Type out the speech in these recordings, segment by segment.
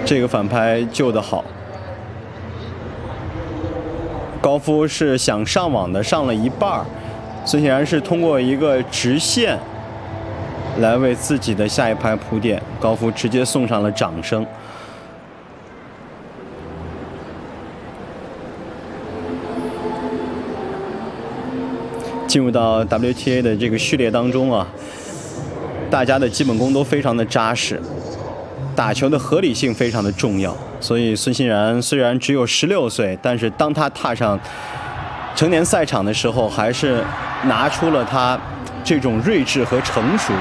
这个反拍救得好。高夫是想上网的，上了一半，孙兴然是通过一个直线来为自己的下一拍铺垫，高夫直接送上了掌声。进入到 WTA 的这个序列当中啊，大家的基本功都非常的扎实，打球的合理性非常的重要。所以孙兴然虽然只有16岁，但是当他踏上成年赛场的时候，还是拿出了他这种睿智和成熟，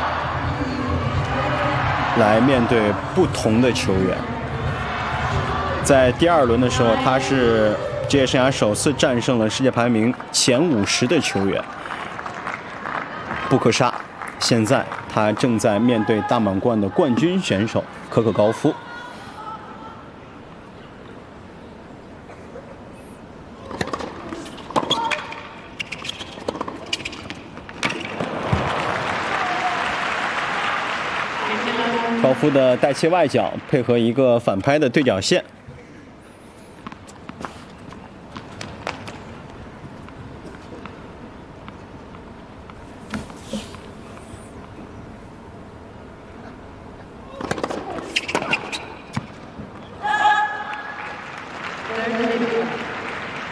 来面对不同的球员。在第2轮的时候，他是职业生涯首次战胜了世界排名前50的球员布克沙。现在他正在面对大满贯的冠军选手可可高夫。高夫的带切外脚配合一个反拍的对角线，